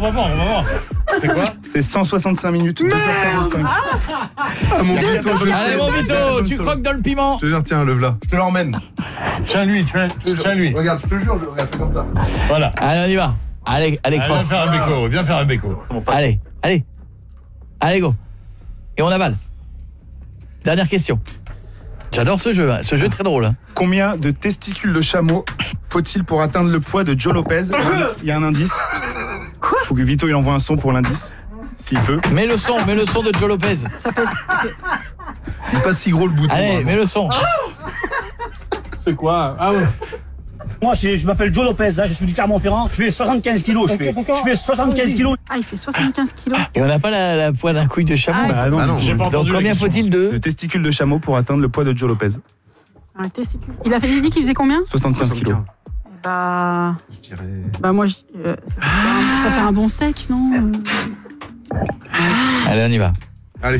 va voir. C'est quoi? C'est 165 minutes, 2h45. Mon Vito, Allez, mon Vito, tu croques dans le piment. Je te jure, tiens, lève-là. Je te l'emmène. Tiens-lui. Regarde, je te jure, regarde comme ça. Voilà. Allez, on y va. Allez, croque. Viens faire un béco. Allez, go. Et on avale. Dernière question. J'adore ce jeu, ce jeu est très drôle. Combien de testicules de chameau faut-il pour atteindre le poids de Joe Lopez? Il y a un indice. Quoi? Faut que Vito il envoie un son pour l'indice, s'il peut. Mets le son de Joe Lopez. Ça passe. Il est pas si gros le bouton. Allez, mets le son. C'est quoi? Ah ouais. Moi, je m'appelle Joe Lopez, je suis du Clermont-Ferrand, je fais 75 kilos, je fais 75 kilos. Ah, il fait 75 kilos. Et on n'a pas la poids d'un couille de chameau. Bah non, j'ai pas entendu. Donc combien faut-il de testicules de chameau pour atteindde le poids de Joe Lopez? Un testicule. Il dit qu'il faisait combien? 75 kilos. Bah moi, ça fait un bon steak, non? Allez, on y va. Allez.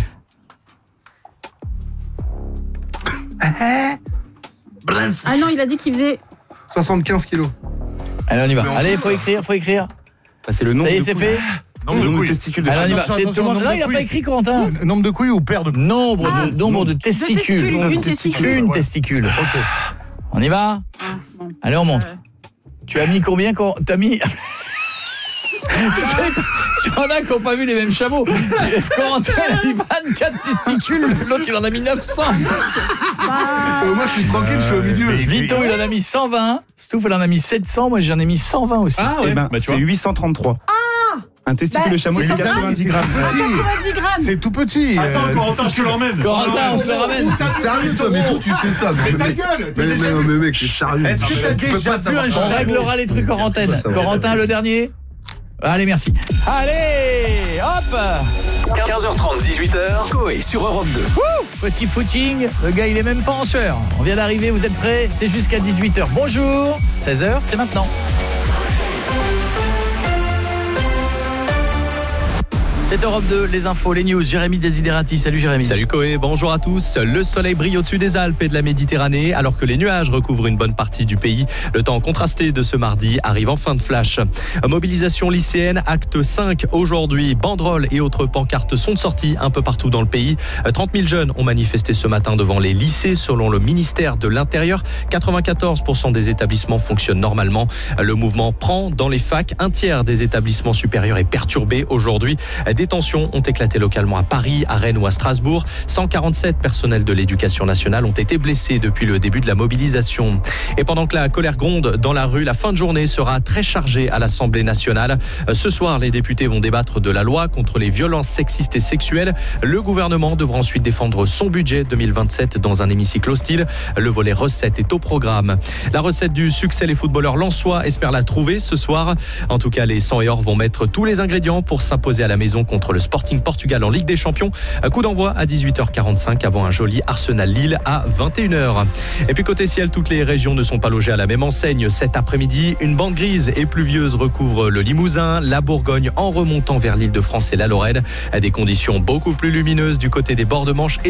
Ah non, il a dit qu'il faisait... 75 kilos. Allez, on y va. Allez, faut écrire. Bah, c'est le nombre. Ça y est, de c'est couilles. fait. Nombre de testicules de Allez, on y chameau. va. Attention, C'est tout le monde. nombre Non, de il n'a pas couilles. écrit, Corentin. Nombre de couilles ou paire de couilles? Nombre de testicules. Une testicule. Une testicule. Ok. On y va. Bon. Allez, on monte. Tu as mis combien? T'as mis... Il y en a qui n'ont pas vu les mêmes chameaux. Corentin, il a mis 24 testicules. L'autre, il en a mis 900. Moi, je suis tranquille, je suis au milieu. Vito, il en a mis 120. Stouff, il en a mis 700. Moi, j'en ai mis 120 aussi. Ah ouais. Eh ben, Bah, tu c'est vois. 833. Un testicule de chameau, c'est c'est 100 90 grammes. 90 grammes. C'est tout petit. Attends, Corentin, je te l'emmène. Corentin, on te le ramène. T'es sérieux, toi? Mais toi, tu sais ça. Mais ta gueule. Mais mec, t'es sérieux. Est-ce que t'as Tu peux déjà pas vu savoir un ça. On réglera les trucs en antenne. Ça va. Corentin, le dernier. Allez, merci. Allez, hop. 15h30, 18h, Coé sur Europe 2. Petit footing. Le gars, il est même pas en sueur. On vient d'arriver, vous êtes prêts? C'est jusqu'à 18h. Bonjour. 16h, c'est maintenant. C'est Europe 2, les infos, les news. Jérémy Desiderati. Salut Jérémy. Salut Coé, bonjour à tous. Le soleil brille au-dessus des Alpes et de la Méditerranée alors que les nuages recouvrent une bonne partie du pays. Le temps contrasté de ce mardi arrive en fin de flash. Mobilisation lycéenne, acte 5 aujourd'hui. Banderoles et autres pancartes sont sorties un peu partout dans le pays. 30 000 jeunes ont manifesté ce matin devant les lycées selon le ministère de l'Intérieur. 94% des établissements fonctionnent normalement. Le mouvement prend dans les facs. Un tiers des établissements supérieurs est perturbé aujourd'hui. Des tensions ont éclaté localement à Paris, à Rennes ou à Strasbourg. 147 personnels de l'éducation nationale ont été blessés depuis le début de la mobilisation. Et pendant que la colère gronde dans la rue, la fin de journée sera très chargée à l'Assemblée nationale. Ce soir, les députés vont débattre de la loi contre les violences sexistes et sexuelles. Le gouvernement devra ensuite défendre son budget 2027 dans un hémicycle hostile. Le volet recettes est au programme. La recette du succès, les footballeurs lensois espèrent la trouver ce soir. En tout cas, les 100 et or vont mettre tous les ingrédients pour s'imposer à la maison contre le Sporting Portugal en Ligue des Champions. Coup d'envoi à 18h45 avant un joli Arsenal-Lille à 21h. Et puis côté ciel, toutes les régions ne sont pas logées à la même enseigne. Cet après-midi, une bande grise et pluvieuse recouvre le Limousin, la Bourgogne en remontant vers l'Île-de-France et la Lorraine. Des conditions beaucoup plus lumineuses du côté des bords de Manche et